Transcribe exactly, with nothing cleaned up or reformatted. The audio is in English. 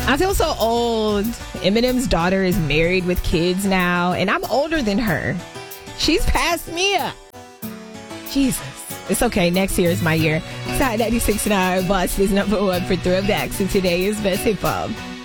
I feel so old. Eminem's daughter is married with kids now, and I'm older than her. She's past me. Jesus. It's okay. Next year is my year. Side ninety-six point nine, Boston's number one for throwbacks, and today is Best Hip Hop.